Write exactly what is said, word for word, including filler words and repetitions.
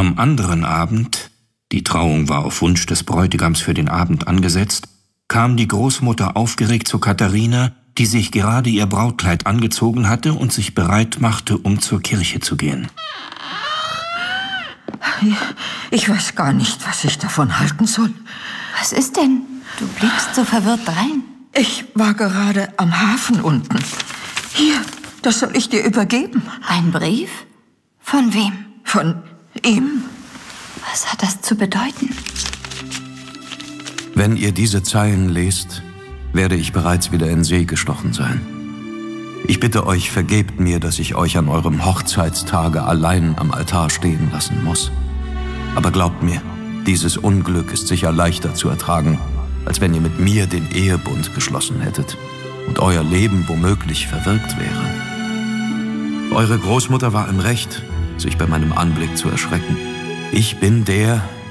Am anderen Abend, die Trauung war auf Wunsch des Bräutigams für den Abend angesetzt, kam die Großmutter aufgeregt zu Katharina, die sich gerade ihr Brautkleid angezogen hatte und sich bereit machte, um zur Kirche zu gehen. Ich weiß gar nicht, was ich davon halten soll. Was ist denn? Du blickst so verwirrt drein. Ich war gerade am Hafen unten. Hier, das soll ich dir übergeben. Ein Brief? Von wem? Von ihm. Was hat das zu bedeuten? Wenn ihr diese Zeilen lest, werde ich bereits wieder in See gestochen sein. Ich bitte euch, vergebt mir, dass ich euch an eurem Hochzeitstage allein am Altar stehen lassen muss. Aber glaubt mir, dieses Unglück ist sicher leichter zu ertragen, als wenn ihr mit mir den Ehebund geschlossen hättet und euer Leben womöglich verwirkt wäre. Eure Großmutter war im Recht, sich bei meinem Anblick zu erschrecken. Ich bin der,